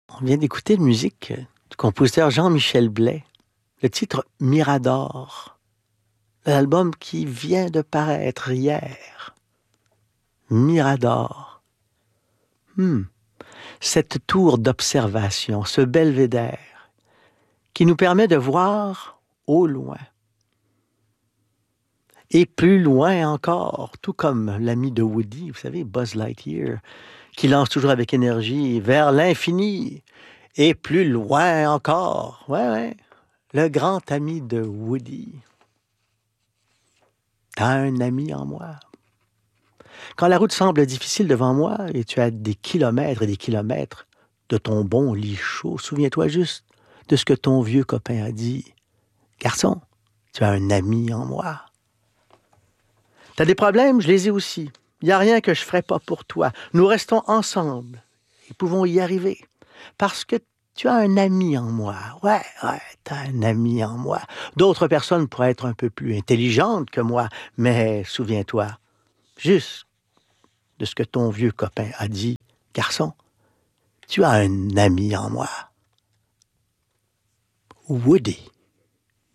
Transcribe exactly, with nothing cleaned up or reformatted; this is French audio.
On vient d'écouter une musique du compositeur Jean-Michel Blais, le titre Mirador, l'album qui vient de paraître hier. Mirador. Hmm. Cette tour d'observation, ce belvédère qui nous permet de voir au loin. Et plus loin encore, tout comme l'ami de Woody, vous savez, Buzz Lightyear, qui lance toujours avec énergie vers l'infini et plus loin encore. Ouais, ouais. Le grand ami de Woody. T'as un ami en moi. Quand la route semble difficile devant moi et tu as des kilomètres et des kilomètres de ton bon lit chaud, souviens-toi juste de ce que ton vieux copain a dit. Garçon, tu as un ami en moi. T'as des problèmes, je les ai aussi. Il n'y a rien que je ne ferai pas pour toi. Nous restons ensemble et pouvons y arriver. Parce que tu as un ami en moi. Ouais, ouais, tu as un ami en moi. D'autres personnes pourraient être un peu plus intelligentes que moi, mais souviens-toi juste de ce que ton vieux copain a dit. Garçon, tu as un ami en moi. Woody.